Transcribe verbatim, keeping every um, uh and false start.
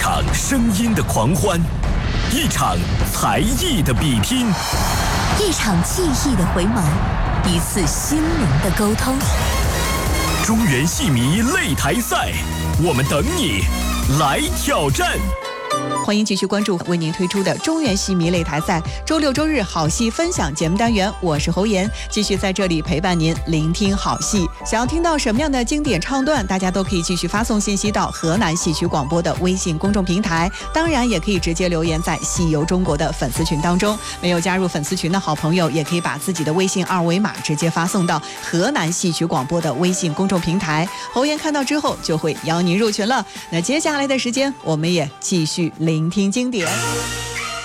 场声音的狂欢，一场才艺的比拼， 一场记忆的回眸，一次心灵的沟通。 中原戏迷擂台赛，我们等你来挑战。 欢迎继续关注为您推出的中原戏迷擂台赛周六周日好戏分享节目单元，我是侯妍，继续在这里陪伴您聆听好戏。想要听到什么样的经典唱段，大家都可以继续发送信息到河南戏曲广播的微信公众平台，当然也可以直接留言在戏游中国的粉丝群当中。没有加入粉丝群的好朋友，也可以把自己的微信二维码直接发送到河南戏曲广播的微信公众平台，侯妍看到之后就会邀您入群了。那接下来的时间，我们也继续聆听经典。